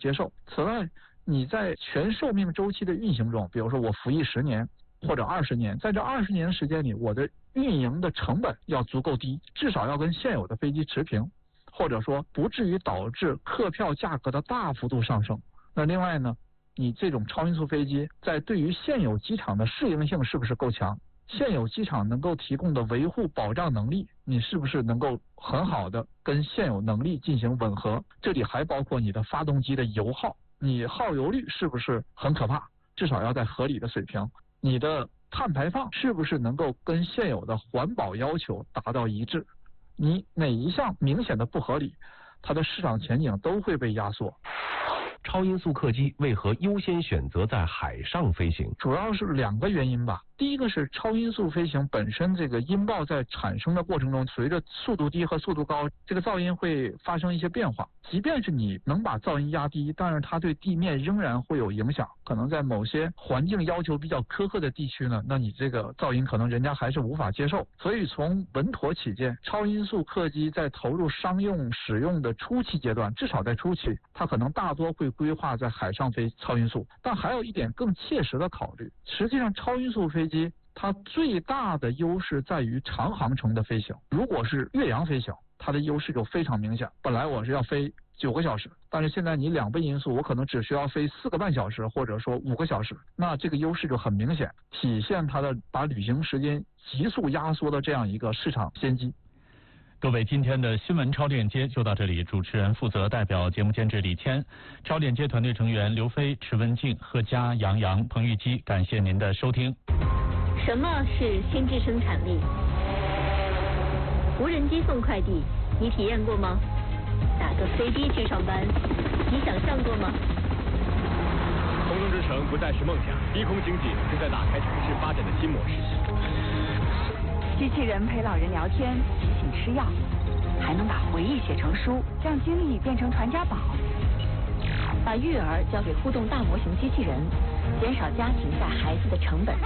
接受。此外，你在全寿命周期的运行中，比如说我服役10年或者20年，在这20年时间里，我的运营的成本要足够低，至少要跟现有的飞机持平，或者说不至于导致客票价格的大幅度上升。那另外呢，你这种超音速飞机在对于现有机场的适应性是不是够强？现有机场能够提供的维护保障能力，你是不是能够很好的跟现有能力进行吻合？这里还包括你的发动机的油耗，你耗油率是不是很可怕？至少要在合理的水平。你的碳排放是不是能够跟现有的环保要求达到一致？你哪一项明显的不合理，它的市场前景都会被压缩。 超音速客机为何优先选择在海上飞行？ 主要是2个原因吧。第一个是超音速飞行本身这个音爆在产生的过程中，随着速度低和速度高，这个噪音会发生一些变化。即便是你能把噪音压低，但是它对地面仍然会有影响。可能在某些环境要求比较苛刻的地区呢，那你这个噪音可能人家还是无法接受。所以从稳妥起见，超音速客机在投入商用使用的初期阶段，至少在初期，它可能大多会规划在海上飞超音速。但还有一点更切实的考虑，实际上超音速飞机它最大的优势在于长航程的飞行。如果是越洋飞行，它的优势就非常明显。本来我是要飞9个小时，但是现在你2倍音速，我可能只需要飞4个半小时，或者说5个小时，那这个优势就很明显，体现它的把旅行时间急速压缩的这样一个市场先机。 各位，今天的新闻超链接就到这里。主持人负责代表节目监制李谦，超链接团队成员刘飞、池文静、贺佳、杨洋、彭玉基，感谢您的收听。 什么是心智生产力？无人机送快递，你体验过吗？打个飞机去上班，你想象过吗？ 空中之城不再是梦想，低空经济正在打开城市发展的新模式。 机器人陪老人聊天，提醒吃药，还能把回忆写成书，让经历变成传家宝。 把育儿交给互动大模型机器人，减少家庭带孩子的成本。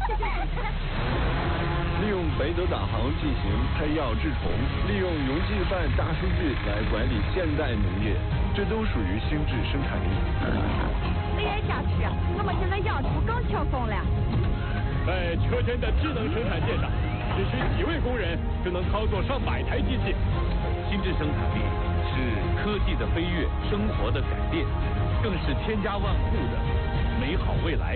利用北斗导航进行配药治虫，利用云计算大数据来管理现代农业，这都属于心智生产力。 没人想吃，我们现在养猪更轻松了。 在车间的智能生产线上，只需几位工人就能操作上百台机器。 心智生产力是科技的飞跃，生活的改变，更是千家万户的美好未来。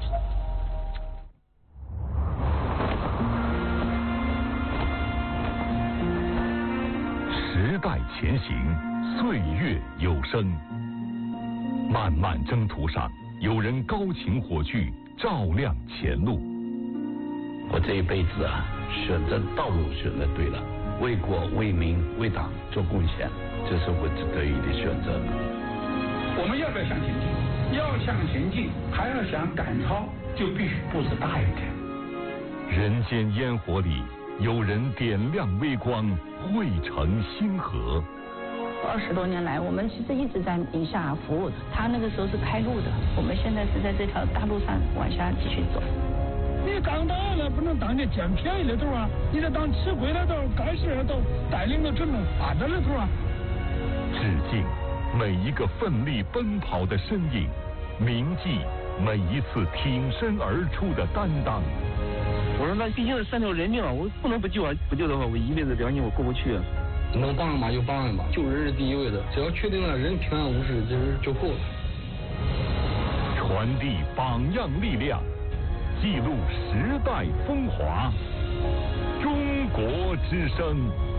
时代前行，岁月有声。漫漫征途上，有人高擎火炬，照亮前路。 我这一辈子啊，选择道路选择对了，为国为民为党做贡献，这是我得以的选择。 我们要不要向前进？要向前进，还要想赶超，就必须步子大一点。 人间烟火里，有人点亮微光，汇成星河。 20多年来，我们其实一直在宁夏服务的。他那个时候是开路的，我们现在是在这条大路上往下继续走。 你刚到了，不能当你捡便宜的头啊！你得当吃亏的头、干事的头，带领着整个发展的头啊！ 致敬每一个奋力奔跑的身影，铭记每一次挺身而出的担当。 我说那毕竟是3条人命啊，我不能不救啊！不救的话，我一辈子良心我过不去啊！ 能帮人吧就帮人吧，救人是第一位的，只要确定了人平安无事，就够了。 传递榜样力量，记录时代风华，中国之声。